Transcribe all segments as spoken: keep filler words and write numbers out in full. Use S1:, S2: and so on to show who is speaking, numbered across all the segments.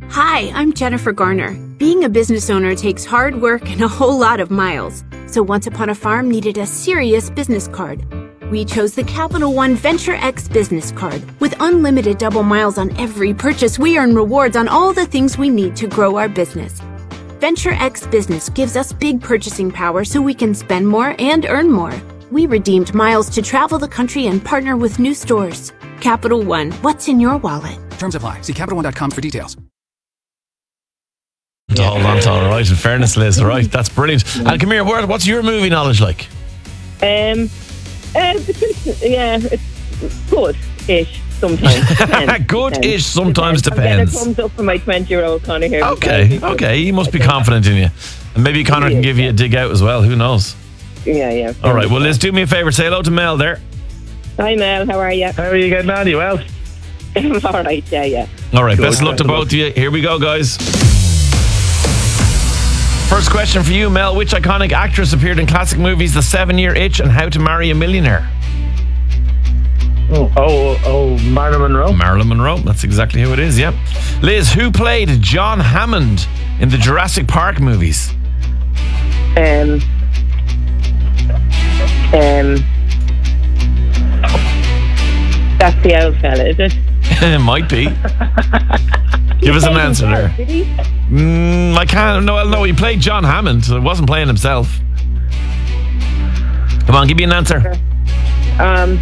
S1: Hi, I'm Jennifer Garner. Being a business owner takes hard work and a whole lot of miles. So Once Upon a Farm needed a serious business card. We chose the Capital One Venture X business card. With unlimited double miles on every purchase, we earn rewards on all the things we need to grow our business. Venture X Business gives us big purchasing power so we can spend more and earn more. We redeemed miles to travel the country and partner with new stores. Capital One, what's in your wallet?
S2: Terms apply. See Capital One dot com for details.
S3: To hold on to, all right. In fairness, Liz, all right. That's brilliant. And come here, what's your movie knowledge like?
S4: Um, uh, yeah, it's good-ish sometimes.
S3: Good-ish sometimes depends.
S4: It comes up for my twenty-year-old Connor here.
S3: Okay, okay. He must be confident in you. And maybe Connor can give you a dig out as well. Who knows?
S4: Yeah, yeah.
S3: All right. Well, Liz, do me a favour. Say hello to Mel there.
S4: Hi, Mel. How are you?
S5: How are you getting on? You well?
S4: I'm all right, yeah, yeah.
S3: All right. Best of luck to both of you. Here we go, guys. First question for you, Mel. Which iconic actress appeared in classic movies The Seven-Year Itch and How to Marry a Millionaire?
S5: Oh, oh, oh, Marilyn Monroe.
S3: Marilyn Monroe. That's exactly who it is, yep. Liz, who played John Hammond in the Jurassic Park movies?
S4: Um, um, that's the old fella, is it?
S3: It might be. Give us an answer there.
S4: Did he?
S3: Mm, I can't. No, no, he played John Hammond, so he wasn't playing himself. Come on, give me an answer.
S4: Um,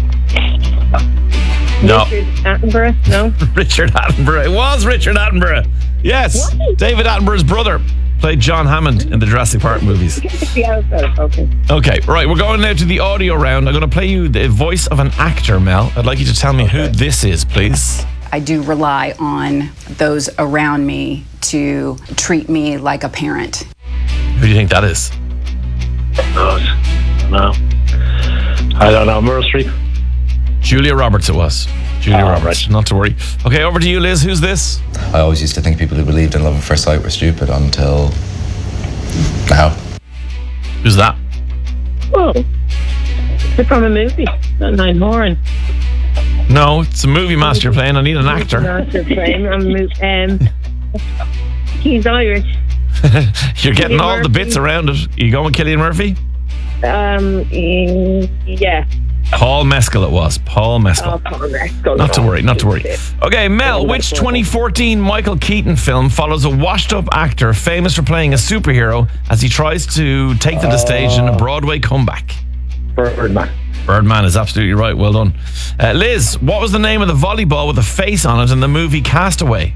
S3: No.
S4: Richard Attenborough? No.
S3: Richard Attenborough. It was Richard Attenborough. Yes.
S4: What?
S3: David Attenborough's brother played John Hammond in the Jurassic Park movies.
S4: The old fella. Okay.
S3: Okay, right. We're going now to the audio round. I'm going to play you the voice of an actor, Mel. I'd like you to tell me who this is, please.
S6: I do rely on those around me to treat me like a parent.
S3: Who do you think that is?
S5: God, no. I don't know. Meryl Streep.
S3: Julia Roberts it was. Julia
S5: Oh,
S3: Roberts.
S5: right.
S3: Not to worry. Okay, over to you, Liz. Who's this?
S7: I always used to think people who believed in love at first sight were stupid until now.
S3: Who's that?
S4: Oh, it's from a movie. Not Nine Horn.
S3: No, it's a movie master you're playing. I need an actor.
S4: Master playing. Um, he's Irish.
S3: You're getting
S4: Cillian
S3: all the
S4: Murphy.
S3: bits around it. You going with Cillian Murphy?
S4: Um, yeah.
S3: Paul Mescal it was. Paul Mescal.
S4: Oh, Paul Mescal.
S3: Not to worry, not to worry. Okay, Mel, which twenty fourteen Michael Keaton film follows a washed-up actor famous for playing a superhero as he tries to take to the stage in a Broadway comeback?
S5: Birdman.
S3: Birdman is absolutely right. Well done. Uh, Liz, what was the name of the volleyball with a face on it in the movie Castaway?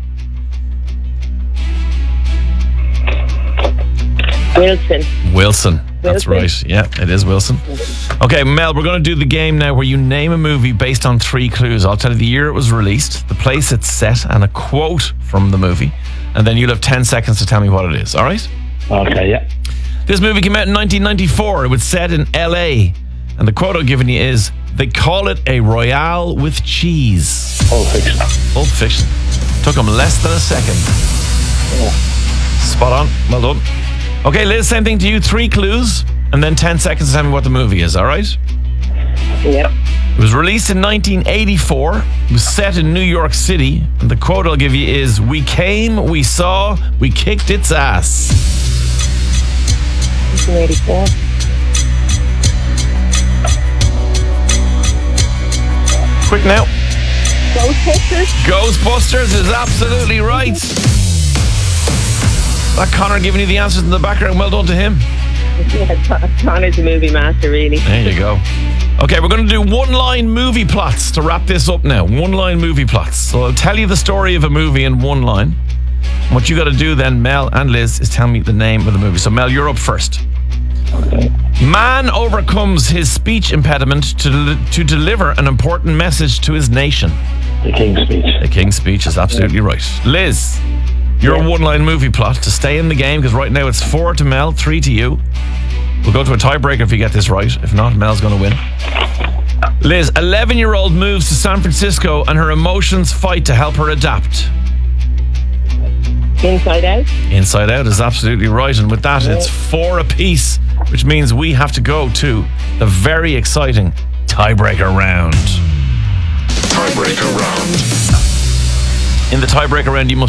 S4: Wilson.
S3: Wilson. That's
S4: Wilson?
S3: right. Yeah, it is Wilson. Okay, Mel, we're going to do the game now where you name a movie based on three clues. I'll tell you the year it was released, the place it's set, and a quote from the movie. And then you'll have ten seconds to tell me what it is, all right?
S5: Okay, yeah.
S3: This movie came out in nineteen ninety-four. It was set in L A. And the quote I'm giving you is, they call it a Royale with cheese.
S5: Pulp Fiction.
S3: Pulp Fiction. Took them less than a second. Spot on. Well done. Okay, Liz, same thing to you. Three clues, and then ten seconds to tell me what the movie is, all right?
S4: Yep.
S3: It was released in nineteen eighty-four. It was set in New York City. And the quote I'll give you is, we came, we saw, we kicked its ass.
S4: nineteen eighty-four.
S3: Quick now.
S4: Ghostbusters.
S3: Ghostbusters is absolutely right. That Connor giving you the answers in the background. Well done to him.
S4: Yeah, Connor's a movie master, really.
S3: There you go. Okay, we're going to do one-line movie plots to wrap this up now. One-line movie plots. So I'll tell you the story of a movie in one line. What you got to do then, Mel and Liz, is tell me the name of the movie. So Mel, you're up first. Man overcomes his speech impediment to del- to deliver an important message to his nation.
S5: The King's Speech.
S3: The King's Speech is absolutely right. Liz, your
S5: Yeah.
S3: one-line movie plot to stay in the game, because right now it's four to Mel, three to you. We'll go to a tiebreaker if you get this right. If not, Mel's going to win. Liz, eleven-year-old moves to San Francisco and her emotions fight to help her adapt.
S4: Inside Out.
S3: Inside Out is absolutely right. And with that, it's four apiece, which means we have to go to the very exciting tiebreaker round.
S8: Tiebreaker round.
S3: In the tiebreaker round, you must